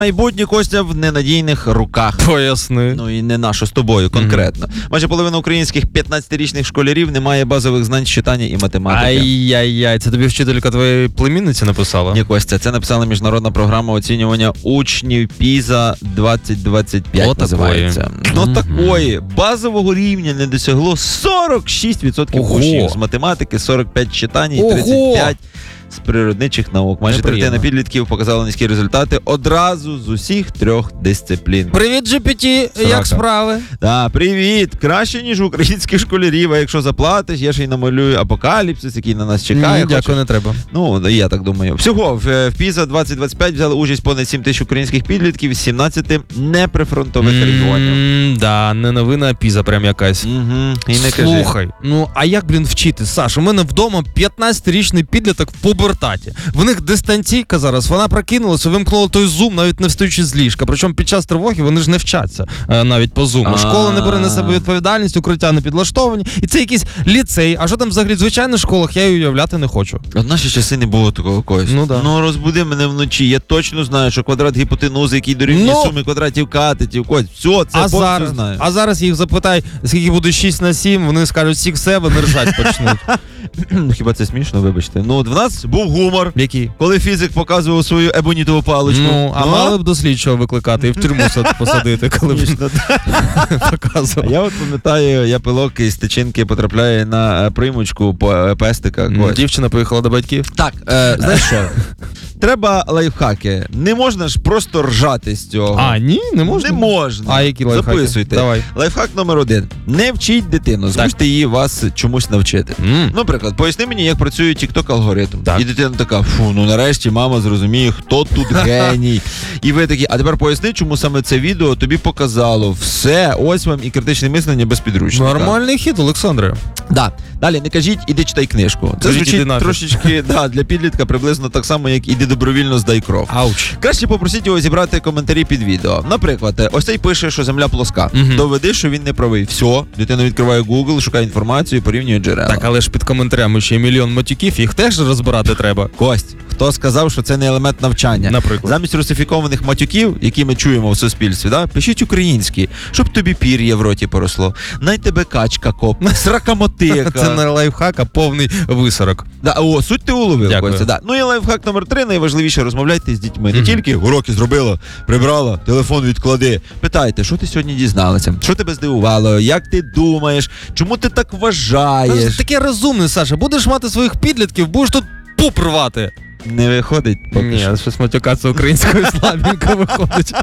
Майбутнє, Костя, в ненадійних руках. Поясни. Ну і не нашу з тобою конкретно. Майже половина українських 15-річних школярів не має базових знань з читання і математики. Ай-яй-яй, це тобі вчителька твоєї племінниці написала? Ні, Костя, це написала міжнародна програма оцінювання учнів PISA 2025 називається. Ну такої. Базового рівня не досягло 46% учнів з математики, 45% читання і 35% з природничих наук. Майже третина підлітків показала низькі результати одразу з усіх 3 дисциплін. Привіт, GPT, як справи? Так, привіт! Краще, ніж у українських школярів, а якщо заплатиш, я ще й намалюю апокаліпсис, який на нас чекає. Дякую, не треба. Ну, я так думаю. Всього в PISA 2025 взяли участь понад 7 тисяч українських підлітків з 17 неприфронтових регіонів. Да, не новина, PISA прям якась. І не кажи. Слухай, ну а як, вчити, Саш? У мене вдома 15-річний підліток в пубертаті. В них дистанційка зараз, вона прокинулася, вимкнула той зум, навіть не встаючи з ліжка. Причому під час тривоги вони ж не вчаться навіть по зуму. Школа не бере на себе відповідальність, укриття не підлаштовані. І це якийсь ліцей. А що там взагалі в звичайних школах, я й уявляти не хочу. От наші часи не було такого когось. Ну розбуди мене вночі. Я точно знаю, що квадрат гіпотенузи, який дорівнює суми квадратів катетів. Все, це повністю знаю. А зараз їх запитай, скільки буде 6 на 7, вони скажуть 6-7, не ржать почнуть. Хіба це смішно, вибачте. Ну, в нас був гумор. Який? Коли фізик показував свою ебонітову паличку. Ну, а мали б до слідчого викликати і в тюрму посадити, коли б показував. Я от пам'ятаю, я пилок із тичинки потрапляє на приймочку по пестика. Дівчина поїхала до батьків? Так, знаєш що? Треба лайфхаки. Не можна ж просто ржати з цього. А, ні? Не можна? Не можна. А які лайфхаки? Записуйте. Давай. Лайфхак номер 1. Не вчіть дитину, змусьте її вас чомусь навчити. Наприклад, поясни мені, як працює TikTok-алгоритм. І дитина така, ну нарешті мама зрозуміє, хто тут геній. І ви такі, а тепер поясни, чому саме це відео тобі показало. Все, ось вам і критичне мислення без підручника. Нормальний хід, Олександре. Да. Далі, не кажіть, іди читай книжку. Це звучить трошечки для підлітка приблизно так само, як іди добровільно здай кров. Ауч. Краще попросіть його зібрати коментарі під відео. Наприклад, ось цей пише, що земля плоска. Доведи, що він не правий. Все, дитина відкриває Google, шукає інформацію, порівнює джерела. Так, але ж під коментарями ще мільйон матюків, їх теж розбирати треба. Кость, хто сказав, що це не елемент навчання? Наприклад. Замість русифікованих матюків, які ми чуємо в суспільстві, пишіть українські, щоб тобі пір'я в роті поросло. Най тебе качка копне, сракамотика. Це не лайфхак, а повний висорок. Суть ти уловив, Костя. Ну і лайфхак номер 3, найважливіше, розмовляйте з дітьми. Не тільки уроки зробила, прибрала, телефон відклади. Питайте, що ти сьогодні дізналася? Що тебе здивувало? Як ти думаєш? Чому ти так вважаєш? Таке розумне, Саша. Будеш мати своїх підлітків, будеш тут пуп рвати. Не виходить поки Ні, щось матюкатися українською слабенько виходить.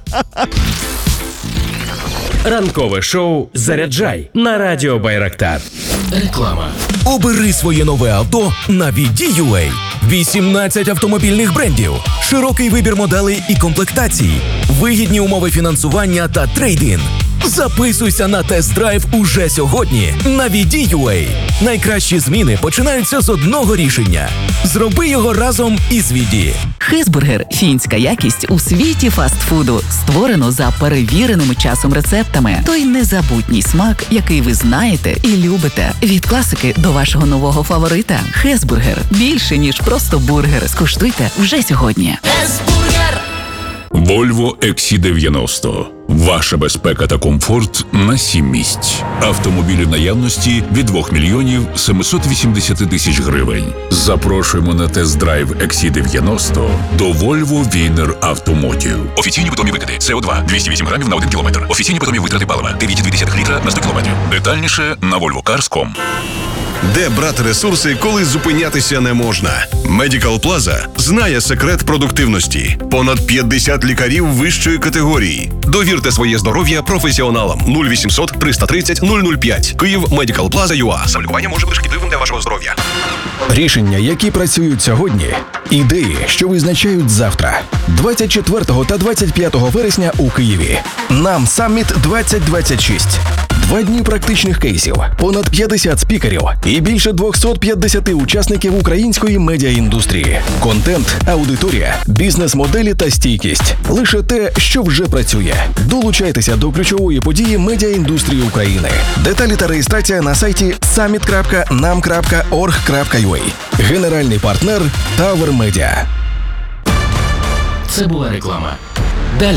Ранкове шоу «Заряджай» на радіо Байрактар. Реклама. Обери своє нове авто на VD.UA. 18 автомобільних брендів, широкий вибір моделей і комплектацій, вигідні умови фінансування та трейд-ін. Записуйся на тест-драйв уже сьогодні на VD.UA. Найкращі зміни починаються з одного рішення. Зроби його разом із VD. Хезбургер – фінська якість у світі фастфуду. Створено за перевіреними часом рецептами. Той незабутній смак, який ви знаєте і любите. Від класики до вашого нового фаворита. Хезбургер – більше, ніж просто бургер. Скуштуйте вже сьогодні. Хезбургер! Volvo XC90. Ваша безпека та комфорт на 7 місць. Автомобілі в наявності від 2 мільйонів 780 тисяч гривень. Запрошуємо на тест-драйв XC90 до Volvo Wiener Automotive. Офіційні питомі викиди. СО2 208 грамів на 1 кілометр. Офіційні питомі витрати палива 9,2 літра на 100 кілометрів. Детальніше на volvocars.com. Де брати ресурси, коли зупинятися не можна? Medical Plaza знає секрет продуктивності. Понад 50 лікарів вищої категорії. Довірте своє здоров'я професіоналам. 0800 330 005. Київ, Medical Plaza UA. Самолікування може бути шкідливим для вашого здоров'я. Рішення, які працюють сьогодні. Ідеї, що визначають завтра. 24 та 25 вересня у Києві. Нам Саміт 2026. 2 дні практичних кейсів, понад 50 спікерів і більше 250 учасників української медіаіндустрії. Контент, аудиторія, бізнес-моделі та стійкість. Лише те, що вже працює. Долучайтеся до ключової події медіаіндустрії України. Деталі та реєстрація на сайті summit.nam.org.ua. Генеральний партнер Tower Media. Це була реклама.